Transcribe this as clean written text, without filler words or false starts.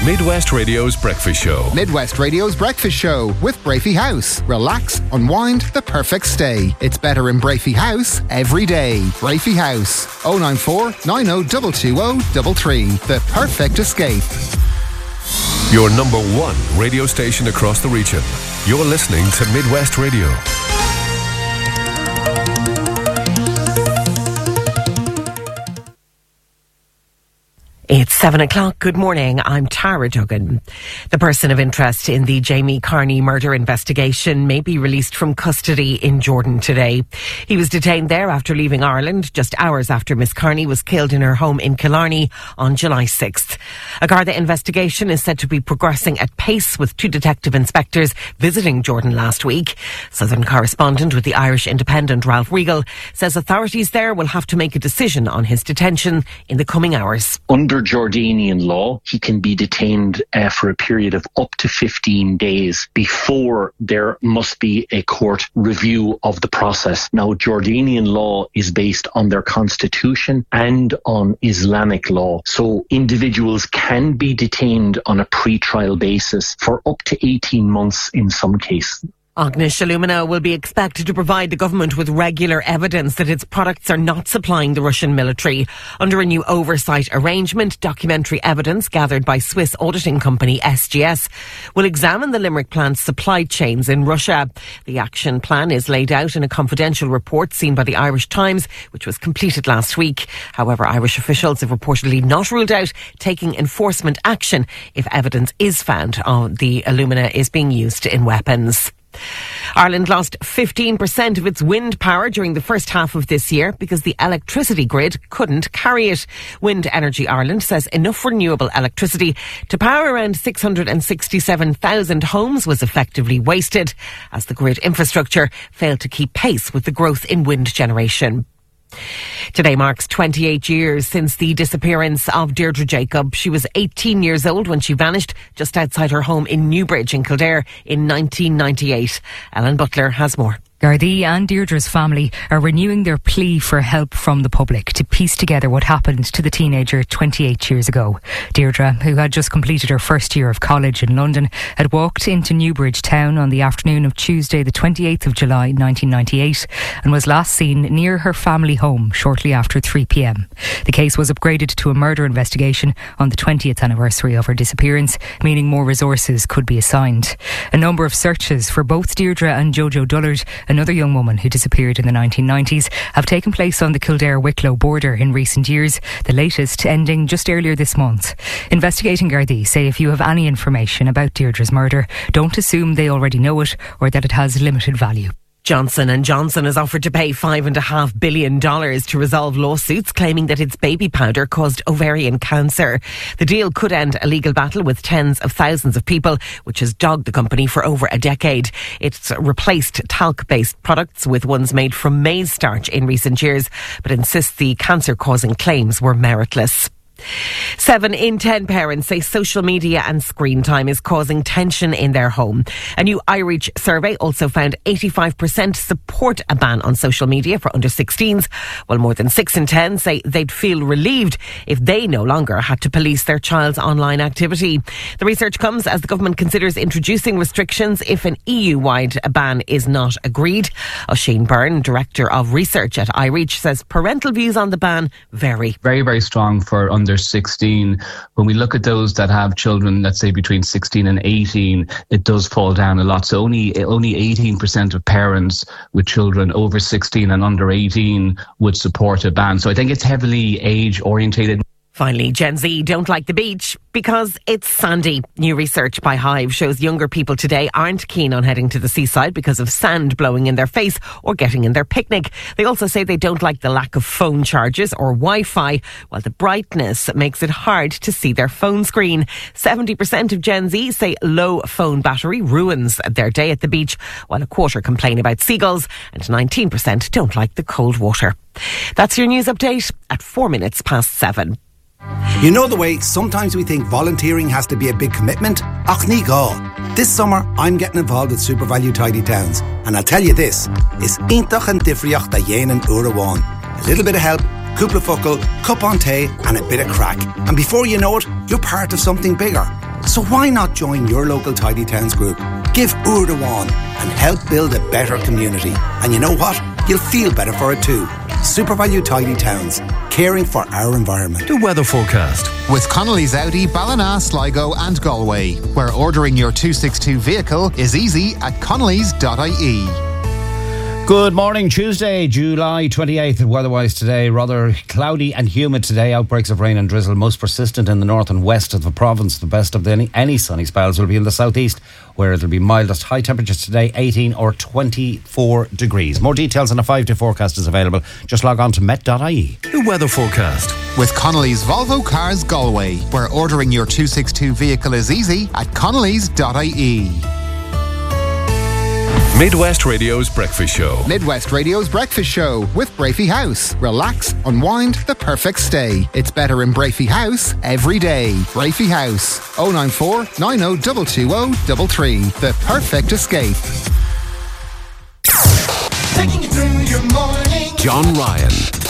Midwest Radio's Breakfast Show. Midwest Radio's Breakfast Show with Brafey House. Relax, unwind, the perfect stay. It's better in Brafey House every day. Brafey House. 094 90 The perfect escape. Your number one radio station across the region. You're listening to Midwest Radio. It's 7 o'clock. Good morning. I'm Tara Duggan. The person of interest in the Jamie Carney murder investigation may be released from custody in Jordan today. He was detained there after leaving Ireland just hours after Miss Carney was killed in her home in Killarney on July 6th. A Garda investigation is said to be progressing at pace, with 2 detective inspectors visiting Jordan last week. Southern correspondent with the Irish Independent, Ralph Riegel, says authorities there will have to make a decision on his detention in the coming hours. Under Jordanian law, he can be detained for a period of up to 15 days before there must be a court review of the process. Now, Jordanian law is based on their constitution and on Islamic law. So individuals can be detained on a pre-trial basis for up to 18 months in some cases. Ognish Alumina will be expected to provide the government with regular evidence that its products are not supplying the Russian military. Under a new oversight arrangement, documentary evidence gathered by Swiss auditing company SGS will examine the Limerick plant's supply chains in Russia. The action plan is laid out in a confidential report seen by the Irish Times, which was completed last week. However, Irish officials have reportedly not ruled out taking enforcement action if evidence is found the alumina is being used in weapons. Ireland lost 15% of its wind power during the first half of this year because the electricity grid couldn't carry it. Wind Energy Ireland says enough renewable electricity to power around 667,000 homes was effectively wasted as the grid infrastructure failed to keep pace with the growth in wind generation. Today marks 28 years since the disappearance of Deirdre Jacob. She was 18 years old when she vanished just outside her home in Newbridge in Kildare in 1998. Ellen Butler has more. Gardaí and Deirdre's family are renewing their plea for help from the public to piece together what happened to the teenager 28 years ago. Deirdre, who had just completed her first year of college in London, had walked into Newbridge town on the afternoon of Tuesday the 28th of July 1998 and was last seen near her family home shortly after 3 p.m. The case was upgraded to a murder investigation on the 20th anniversary of her disappearance, meaning more resources could be assigned. A number of searches for both Deirdre and Jojo Dullard, another young woman who disappeared in the 1990s, have taken place on the Kildare-Wicklow border in recent years, the latest ending just earlier this month. Investigating Gardaí say if you have any information about Deirdre's murder, don't assume they already know it or that it has limited value. Johnson & Johnson has offered to pay $5.5 billion to resolve lawsuits claiming that its baby powder caused ovarian cancer. The deal could end a legal battle with tens of thousands of people, which has dogged the company for over a decade. It's replaced talc-based products with ones made from maize starch in recent years, but insists the cancer-causing claims were meritless. 7 in 10 parents say social media and screen time is causing tension in their home. A new iReach survey also found 85% support a ban on social media for under 16s, while more than 6 in 10 say they'd feel relieved if they no longer had to police their child's online activity. The research comes as the government considers introducing restrictions if an EU-wide ban is not agreed. Oisin Byrne, Director of Research at iReach, says parental views on the ban vary. Very, very strong for under 16. When we look at those that have children, let's say between 16 and 18, it does fall down a lot. So only 18% of parents with children over 16 and under 18 would support a ban. So I think it's heavily age orientated. Finally, Gen Z don't like the beach because it's sandy. New research by Hive shows younger people today aren't keen on heading to the seaside because of sand blowing in their face or getting in their picnic. They also say they don't like the lack of phone charges or Wi-Fi, while the brightness makes it hard to see their phone screen. 70% of Gen Z say low phone battery ruins their day at the beach, while a quarter complain about seagulls and 19% don't like the cold water. That's your news update at 7:04. You know the way sometimes we think volunteering has to be a big commitment? Ach ní gá. This summer I'm getting involved with Super Value Tidy Towns, and I'll tell you this, is intach and difriocht da yénan uaráin. A little bit of help, cúpla focal, cup on té and a bit of crack. And before you know it, you're part of something bigger. So why not join your local Tidy Towns group? Give Urdawan and help build a better community. And you know what? You'll feel better for it too. SuperValu Tidy Towns, caring for our environment. The weather forecast. With Connolly's Audi, Ballina, Sligo and Galway, where ordering your 262 vehicle is easy at connellys.ie. Good morning, Tuesday, July 28th. Weather-wise today, rather cloudy and humid today. Outbreaks of rain and drizzle, most persistent in the north and west of the province. The best of any sunny spells will be in the southeast, where it'll be mildest. High temperatures today, 18 or 24 degrees. More details on a 5-day forecast is available. Just log on to met.ie. The weather forecast. With Connolly's Volvo Cars Galway, where ordering your 262 vehicle is easy at connellys.ie. Midwest Radio's Breakfast Show. Midwest Radio's Breakfast Show with Brafey House. Relax, unwind, the perfect stay. It's better in Brafey House every day. Brafey House, 094 90 220 the perfect escape. Taking you through your morning. John Ryan.